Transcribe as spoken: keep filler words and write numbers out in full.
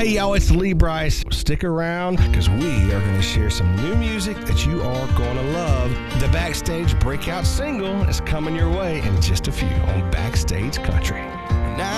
Hey, y'all, it's Lee Brice. Stick around because we are going to share some new music that you are going to love. The Backstage breakout single is coming your way in just a few on Backstage Country.